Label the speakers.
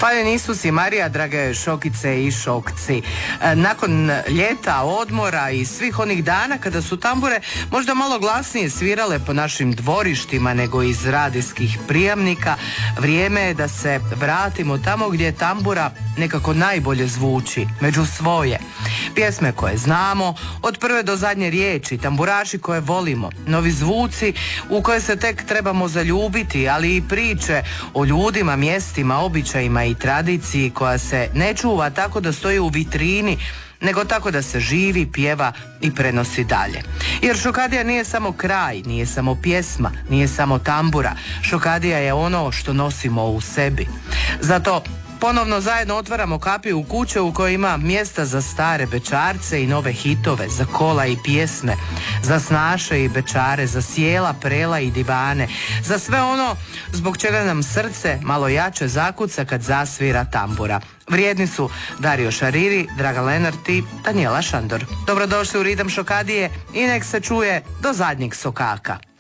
Speaker 1: Hvaljen Isus i Marija, drage šokice i šokci. Nakon ljeta, odmora i svih onih dana kada su tambure možda malo glasnije svirale po našim dvorištima nego iz radijskih prijamnika, vrijeme je da se vratimo tamo gdje tambura nekako najbolje zvuči, među svoje. Pjesme koje znamo, od prve do zadnje riječi, tamburaši koje volimo, novi zvuci u koje se tek trebamo zaljubiti, ali i priče o ljudima, mjestima, običajima i tradiciji koja se ne čuva tako da stoji u vitrini, nego tako da se živi, pjeva i prenosi dalje. Jer Šokadija nije samo kraj, nije samo pjesma, nije samo tambura. Šokadija je ono što nosimo u sebi. Zato ponovno zajedno otvaramo kapiju u kuće u kojoj ima mjesta za stare bečarce i nove hitove, za kola i pjesme, za snaše i bečare, za sjela, prela i divane, za sve ono zbog čega nam srce malo jače zakuca kad zasvira tambura. Vrijedni su Dario Šariri, Draga Lenart i Danijela Šandor. Dobrodošli u Ritam Šokadije i nek se čuje do zadnjeg sokaka.